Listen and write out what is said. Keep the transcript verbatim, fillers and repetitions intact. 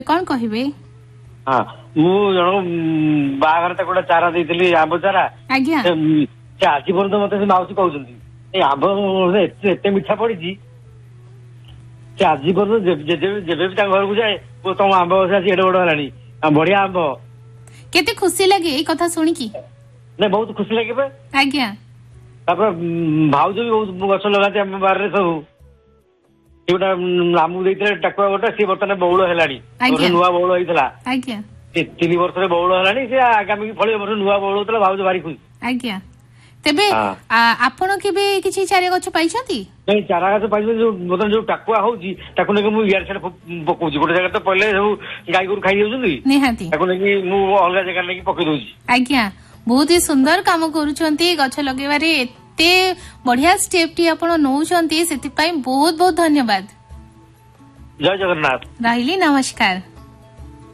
कौन कहबे? हाँ मु जन बाहर गोटे चारा देती आंब चारा आज्ञा आज पर्यंत मत माउसी कहते आंब एत मीठा पड़ी आज पर्यंत जेबे भी घर को जाए तुम आंब एडे बड़ है बढ़िया आंब केते खुशी लगे ये कथा सुनिकी? नहीं बहुत खुशी लगे आज्ञा भाउज भी बहुत गछ लगाते आम बारे सब गोटा आमକୁ ଦେଇଥିଲେ ଟାକୁଆ ଗୋଟେ सी बर्तमान बौल है नुआ बौल होता तीन वर्ष बौल है सी आगामी फल वर्ष नुआ बौल होता भाउज भारी खुशी। आज्ञा तेबे आपण केबे किछि चारा गछ पाइछंती? नहीं चारा गछ पाइछन जो बर्तमान जो टाकुआ होउची ताकु नेके मु यार साइड पकोउची गोटे जगह तो पहले सब गाय गोरु खाई जाउछंती निहाती ताकु नेके मु अलगा जगह नेके पकई दोची। आज्ञा बहुत ही सुंदर काम करूछंती गछ लगेबारे एते बढ़िया स्टेप टी आपण नउछंती सेति पई बहुत बहुत धन्यवाद। जय जगन्नाथ। राहिली नमस्कार।